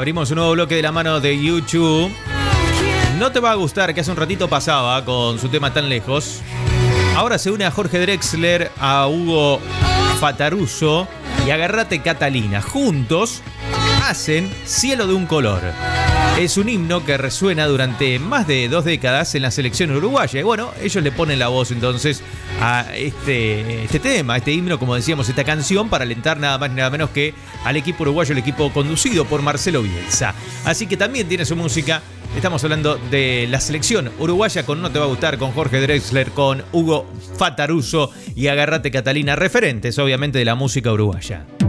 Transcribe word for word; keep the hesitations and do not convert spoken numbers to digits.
Abrimos un nuevo bloque de la mano de YouTube. No te va a gustar que hace un ratito pasaba con su tema Tan Lejos. Ahora se une a Jorge Drexler, a Hugo Fattoruso y a Agarrate Catalina. Juntos hacen Cielo de un color. Es un himno que resuena durante más de dos décadas en la selección uruguaya. Y bueno, ellos le ponen la voz entonces a este, este tema, a este himno, como decíamos, esta canción, para alentar nada más ni nada menos que al equipo uruguayo, el equipo conducido por Marcelo Bielsa. Así que también tiene su música. Estamos hablando de la selección uruguaya con No te va a gustar, con Jorge Drexler, con Hugo Fattoruso y Agarrate Catalina, referentes obviamente de la música uruguaya.